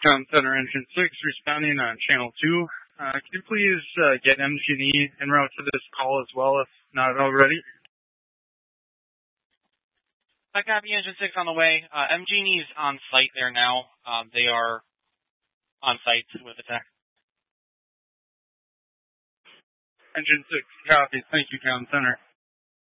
Town Center Engine 6 responding on Channel 2. Can you please get MG&E en route to this call as well, if not already? I copy Engine 6 on the way. MG&E is on site there now. They are on site with the tech. Engine 6, copy. Thank you, Town Center.